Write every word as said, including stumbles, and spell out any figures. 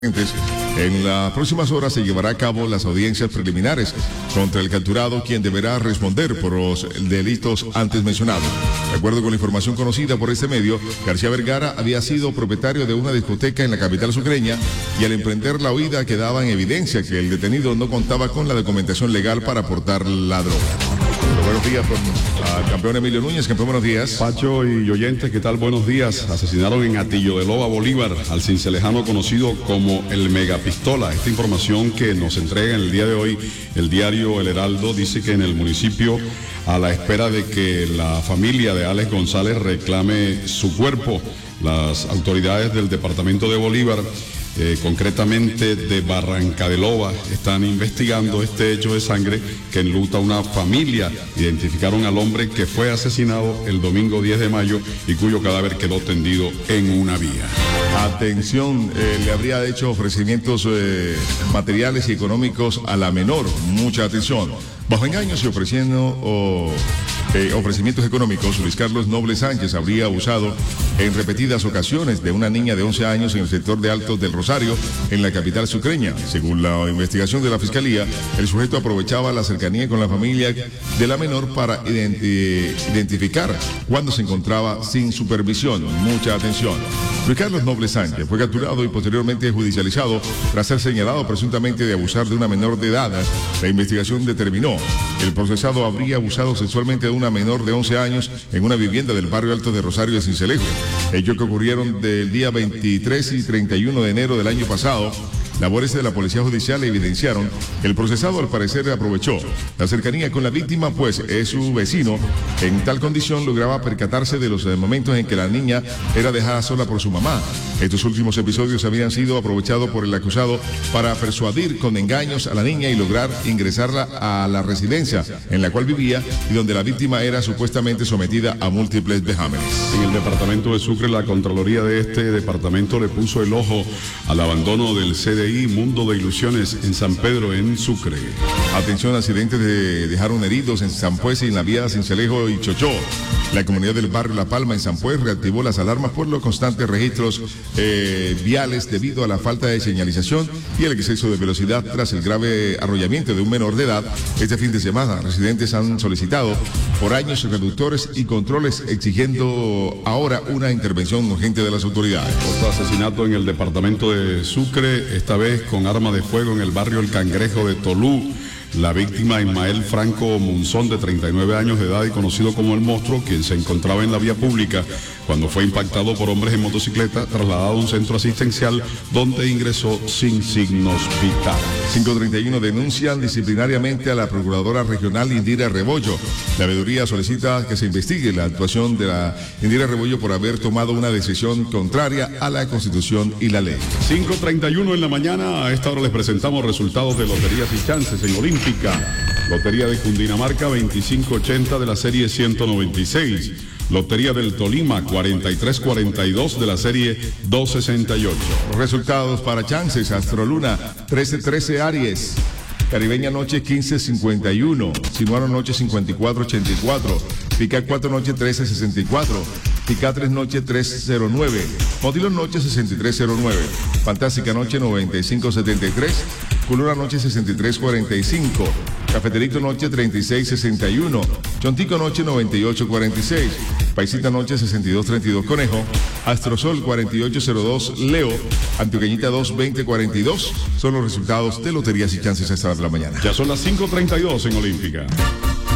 En las próximas horas se llevará a cabo las audiencias preliminares contra el capturado, quien deberá responder por los delitos antes mencionados. De acuerdo con la información conocida por este medio, García Vergara había sido propietario de una discoteca en la capital sucreña y al emprender la huida quedaba en evidencia que el detenido no contaba con la documentación legal para portar la droga. Pero buenos días al campeón Emilio Núñez. Campeón, buenos días. Pacho y oyentes, ¿qué tal? Buenos días. Asesinaron en Atillo de Loba, Bolívar, al cincelejano conocido como el Megapistola. Esta información que nos entrega en el día de hoy el diario El Heraldo dice que en el municipio, a la espera de que la familia de Alex González reclame su cuerpo, las autoridades del departamento de Bolívar, Eh, concretamente de Barranca de Loba, están investigando este hecho de sangre que enluta a una familia. Identificaron al hombre que fue asesinado el domingo diez de mayo y cuyo cadáver quedó tendido en una vía. Atención, eh, le habría hecho ofrecimientos eh, materiales y económicos a la menor. Mucha atención. Bajo engaños y ofreciendo o, eh, ofrecimientos económicos, Luis Carlos Noble Sánchez habría abusado en repetidas ocasiones de una niña de once años en el sector de Altos del Rosario, en la capital sucreña. Según la investigación de la Fiscalía, el sujeto aprovechaba la cercanía con la familia de la menor para identi- identificar cuando se encontraba sin supervisión. Mucha atención. Luis Carlos Noble Sánchez fue capturado y posteriormente judicializado tras ser señalado presuntamente de abusar de una menor de edad. La investigación determinó el procesado habría abusado sexualmente de una menor de once años en una vivienda del barrio Alto de Rosario de Sincelejo. Hechos que ocurrieron del día veintitrés y treinta y uno de enero del año pasado. Labores de la Policía Judicial evidenciaron que el procesado al parecer aprovechó la cercanía con la víctima, pues es su vecino. En tal condición lograba percatarse de los momentos en que la niña era dejada sola por su mamá. Estos últimos episodios habían sido aprovechados por el acusado para persuadir con engaños a la niña y lograr ingresarla a la residencia en la cual vivía y donde la víctima era supuestamente sometida a múltiples vejámenes. En el departamento de Sucre, la Contraloría de este departamento le puso el ojo al abandono del C D I Mundo de Ilusiones en San Pedro, en Sucre. Atención, accidentes de dejaron heridos en San Pues y en la vía Sincelejo y Chochó. La comunidad del barrio La Palma en San Pues reactivó las alarmas por los constantes registros eh, viales debido a la falta de señalización y el exceso de velocidad tras el grave arrollamiento de un menor de edad. Este fin de semana, residentes han solicitado por años reductores y controles, exigiendo ahora una intervención urgente de las autoridades. Otro asesinato en el departamento de Sucre, esta vez con arma de fuego en el barrio El Cangrejo de Tolú. La víctima, Ismael Franco Munzón, de treinta y nueve años de edad y conocido como El Monstruo, quien se encontraba en la vía pública cuando fue impactado por hombres en motocicleta, trasladado a un centro asistencial donde ingresó sin signos vitales. cinco treinta y uno denuncian disciplinariamente a la Procuradora Regional Indira Rebollo. La veeduría solicita que se investigue la actuación de la Indira Rebollo por haber tomado una decisión contraria a la Constitución y la ley. cinco treinta y uno en la mañana, a esta hora les presentamos resultados de loterías y chances en Olímpica. Lotería de Cundinamarca, veinticinco ochenta de la serie ciento noventa y seis. Lotería del Tolima, cuarenta y tres cuarenta y dos de la serie doscientos sesenta y ocho. Resultados para chances: Astroluna, trece trece Aries. Caribeña Noche, quince cincuenta y uno. Sinuano Noche, cincuenta y cuatro ochenta y cuatro. Pica cuatro Noche, trece sesenta y cuatro. Pica tres Noche, tres cero nueve. Modilo Noche, sesenta y tres cero nueve. Fantástica Noche, noventa y cinco setenta y tres. Culura Noche, sesenta y tres cuarenta y cinco. Cafeterito Noche, treinta y seis sesenta y uno. Chontico Noche, noventa y ocho cuarenta y seis. Paisita Noche, sesenta y dos treinta y dos Conejo. Astrosol, cuarenta y ocho cero dos Leo. Antioqueñita dos veinte cuarenta y dos. Son los resultados de loterías y chances a esta hora de la mañana. Ya son las cinco treinta y dos en Olímpica.